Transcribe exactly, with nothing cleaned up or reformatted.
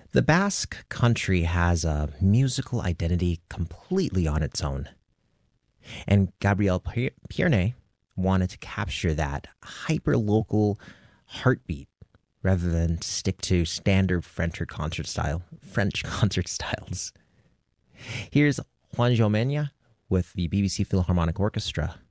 The Basque country has a musical identity completely on its own, and Gabriel Pierne wanted to capture that hyper-local heartbeat rather than stick to standard French concert style French concert styles. Here's Juan Jomena with the B B C Philharmonic Orchestra